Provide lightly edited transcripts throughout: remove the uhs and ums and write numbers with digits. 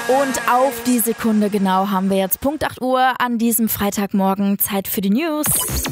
Und auf die Sekunde genau haben wir jetzt Punkt 8 Uhr an diesem Freitagmorgen Zeit für die News.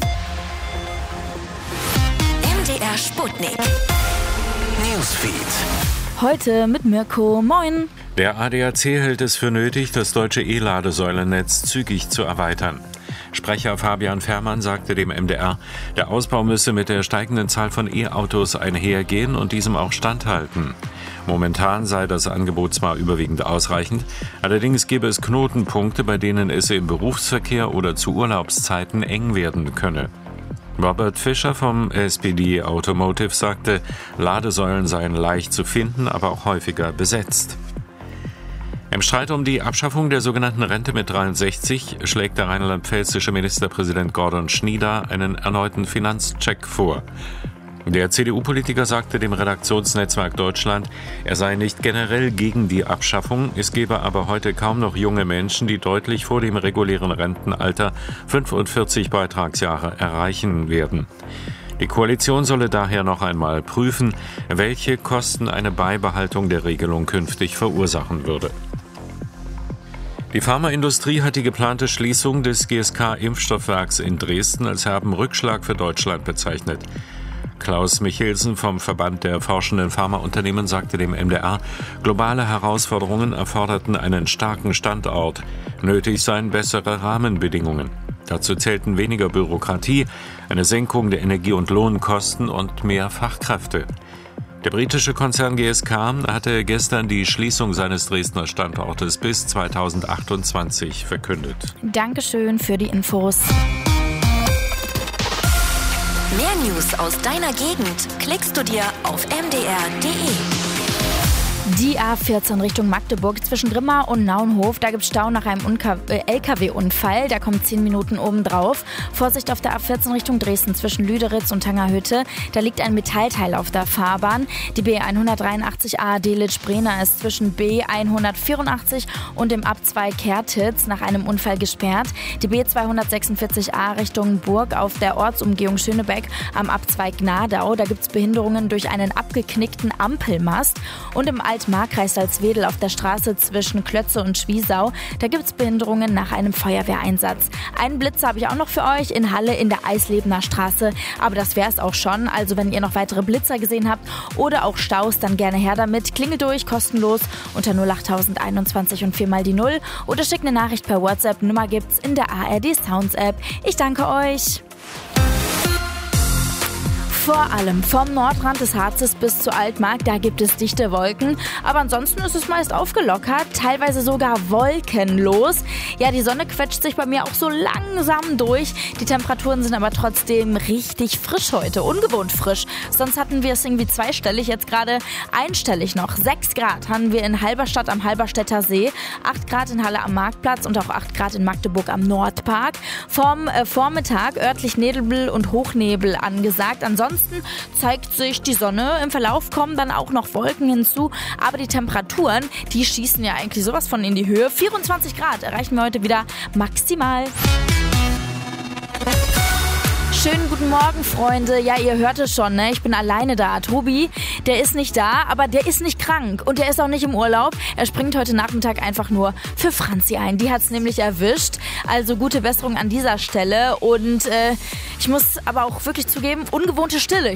MDR Sputnik Newsfeed. Heute mit Mirko. Moin. Der ADAC hält es für nötig, das deutsche E-Ladesäulennetz zügig zu erweitern. Sprecher Fabian Fährmann sagte dem MDR, der Ausbau müsse mit der steigenden Zahl von E-Autos einhergehen und diesem auch standhalten. Momentan sei das Angebot zwar überwiegend ausreichend, allerdings gäbe es Knotenpunkte, bei denen es im Berufsverkehr oder zu Urlaubszeiten eng werden könne. Robert Fischer vom SPD Automotive sagte, Ladesäulen seien leicht zu finden, aber auch häufiger besetzt. Im Streit um die Abschaffung der sogenannten Rente mit 63 schlägt der rheinland-pfälzische Ministerpräsident Gordon Schnieder einen erneuten Finanzcheck vor. Der CDU-Politiker sagte dem Redaktionsnetzwerk Deutschland, er sei nicht generell gegen die Abschaffung, es gebe aber heute kaum noch junge Menschen, die deutlich vor dem regulären Rentenalter 45 Beitragsjahre erreichen werden. Die Koalition solle daher noch einmal prüfen, welche Kosten eine Beibehaltung der Regelung künftig verursachen würde. Die Pharmaindustrie hat die geplante Schließung des GSK-Impfstoffwerks in Dresden als herben Rückschlag für Deutschland bezeichnet. Klaus Michelsen vom Verband der forschenden Pharmaunternehmen sagte dem MDR, globale Herausforderungen erforderten einen starken Standort. Nötig seien bessere Rahmenbedingungen. Dazu zählten weniger Bürokratie, eine Senkung der Energie- und Lohnkosten und mehr Fachkräfte. Der britische Konzern GSK hatte gestern die Schließung seines Dresdner Standortes bis 2028 verkündet. Dankeschön für die Infos. Mehr News aus deiner Gegend klickst du dir auf mdr.de. Die A14 Richtung Magdeburg zwischen Grimma und Naunhof, da gibt es Stau nach einem LKW-Unfall, da kommt 10 Minuten obendrauf. Vorsicht auf der A14 Richtung Dresden zwischen Lüderitz und Tangerhütte, da liegt ein Metallteil auf der Fahrbahn. Die B183a Delitzsch-Brenner ist zwischen B184 und dem Abzweig Kertitz nach einem Unfall gesperrt. Die B246a Richtung Burg auf der Ortsumgehung Schönebeck am Abzweig Gnadau, da gibt es Behinderungen durch einen abgeknickten Ampelmast. Und im Altmarkkreis Salzwedel auf der Straße zwischen Klötze und Schwiesau, da gibt es Behinderungen nach einem Feuerwehreinsatz. Einen Blitzer habe ich auch noch für euch in Halle in der Eislebener Straße, aber das wäre es auch schon. Also wenn ihr noch weitere Blitzer gesehen habt oder auch Staus, dann gerne her damit. Klingelt durch, kostenlos unter 08021 und 4 mal die 0 oder schickt eine Nachricht per WhatsApp. Nummer gibt's in der ARD Sounds App. Ich danke euch. Vor allem vom Nordrand des Harzes bis zu Altmark, da gibt es dichte Wolken. Aber ansonsten ist es meist aufgelockert, teilweise sogar wolkenlos. Ja, die Sonne quetscht sich bei mir auch so langsam durch. Die Temperaturen sind aber trotzdem richtig frisch heute, ungewohnt frisch. Sonst hatten wir es irgendwie zweistellig, jetzt gerade einstellig noch. 6 Grad haben wir in Halberstadt am Halberstädter See, 8 Grad in Halle am Marktplatz und auch 8 Grad in Magdeburg am Nordpark. Vom Vormittag örtlich Nebel und Hochnebel angesagt. Ansonsten zeigt sich die Sonne. Im Verlauf kommen dann auch noch Wolken hinzu. Aber die Temperaturen, die schießen ja eigentlich sowas von in die Höhe. 24 Grad erreichen wir heute wieder maximal. Schönen guten Morgen, Freunde. Ja, ihr hört es schon, ne? Ich bin alleine da. Tobi, der ist nicht da, aber der ist nicht krank und der ist auch nicht im Urlaub. Er springt heute Nachmittag einfach nur für Franzi ein. Die hat es nämlich erwischt. Also gute Besserung an dieser Stelle. Und ich muss aber auch wirklich zugeben, ungewohnte Stille.